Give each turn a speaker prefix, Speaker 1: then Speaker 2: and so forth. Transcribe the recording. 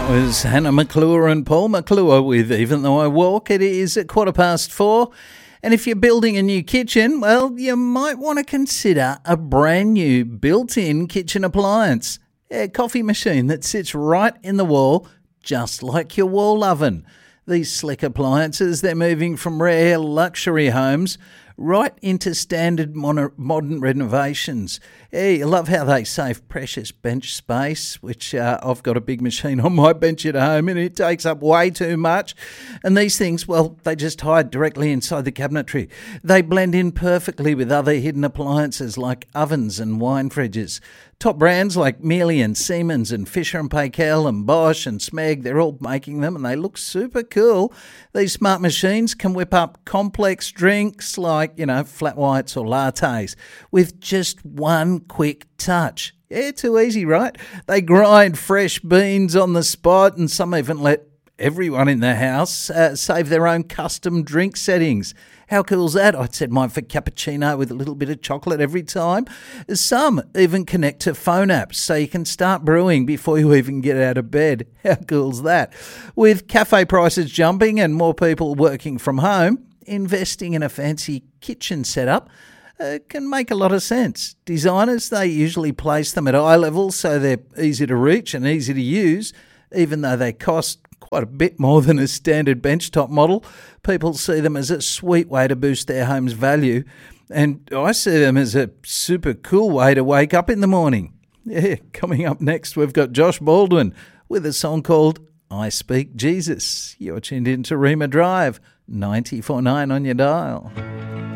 Speaker 1: Was Hannah McClure and Paul McClure with Even Though I Walk. It is at 4:15. And if you're building a new kitchen, well, you might want to consider a brand new built-in kitchen appliance. A coffee machine that sits right in the wall, just like your wall oven. These slick appliances, they're moving from rare luxury homes right into standard modern renovations. Yeah, you love how they save precious bench space, which I've got a big machine on my bench at home and it takes up way too much. And these things, well, they just hide directly inside the cabinetry. They blend in perfectly with other hidden appliances like ovens and wine fridges. Top brands like Miele and Siemens and Fisher & Paykel and Bosch and Smeg, they're all making them and they look super cool. These smart machines can whip up complex drinks like, flat whites or lattes with just one quick touch. Yeah, too easy, right? They grind fresh beans on the spot and some even let everyone in the house save their own custom drink settings. How cool's that? I'd set mine for cappuccino with a little bit of chocolate every time. Some even connect to phone apps so you can start brewing before you even get out of bed. How cool's that? With cafe prices jumping and more people working from home, investing in a fancy kitchen setup can make a lot of sense. Designers, they usually place them at eye level so they're easy to reach and easy to use, even though they cost quite a bit more than a standard benchtop model. People see them as a sweet way to boost their home's value, and I see them as a super cool way to wake up in the morning. Yeah, coming up next, we've got Josh Baldwin with a song called I Speak Jesus. You're tuned in to Rima Drive, 94.9 on your dial.